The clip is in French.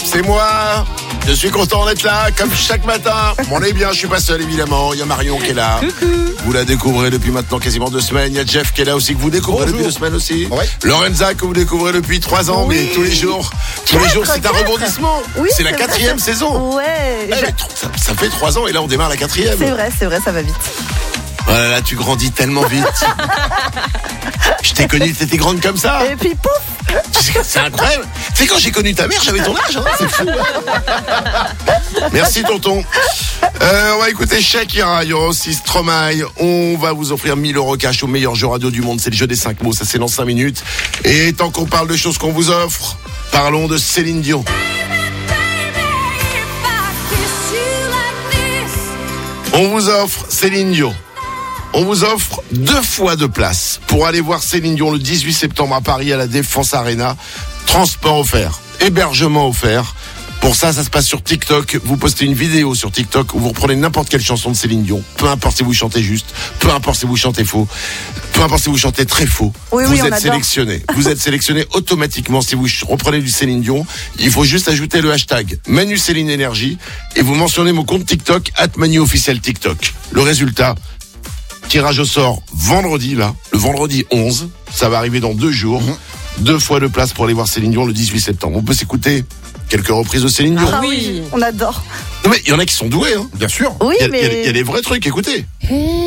c'est moi. Je suis content d'être là, comme chaque matin. On est bien, je suis pas seul évidemment. Il y a Marion qui est là. Coucou. Vous la découvrez depuis maintenant quasiment 2 semaines. Il y a Jeff qui est là aussi, que vous découvrez depuis 2 semaines aussi. Ouais. Lorenza que vous découvrez depuis 3 ans, mais tous les jours, c'est un rebondissement. Oui, c'est la 4e saison. Ouais. Eh, mais ça fait 3 ans et là on démarre la 4e. C'est vrai, ça va vite. Voilà, là tu grandis tellement vite. Je t'ai connu, t'étais grande comme ça. Et puis pouf. C'est incroyable. Tu sais, quand j'ai connu ta mère, j'avais ton âge. Hein, c'est fou. Merci, tonton. On va écouter Shakira. Il y aura aussi Stromae. On va vous offrir 1 000 € cash au meilleur jeu radio du monde. C'est le jeu des 5 mots. Ça, c'est dans 5 minutes. Et tant qu'on parle de choses qu'on vous offre, parlons de Céline Dion. On vous offre Céline Dion. On vous offre 2 fois de place pour aller voir Céline Dion le 18 septembre à Paris à la Défense Arena. Transport offert, hébergement offert. Pour ça se passe sur TikTok. Vous postez une vidéo sur TikTok où vous reprenez n'importe quelle chanson de Céline Dion. Peu importe si vous chantez juste, peu importe si vous chantez faux, peu importe si vous chantez très faux. Oui, vous êtes on sélectionné. Vous êtes sélectionné automatiquement si vous reprenez du Céline Dion. Il faut juste ajouter le hashtag Manu Céline Énergie et vous mentionnez mon compte TikTok @ManuOfficiel TikTok. Le résultat, tirage au sort vendredi, là, le vendredi 11. Ça va arriver dans 2 jours. 2 fois de place pour aller voir Céline Dion le 18 septembre. On peut s'écouter quelques reprises de Céline Dion. Ah oui, on adore. Non mais il y en a qui sont doués. Hein. Bien sûr. Oui, Il y a des vrais trucs, écoutez.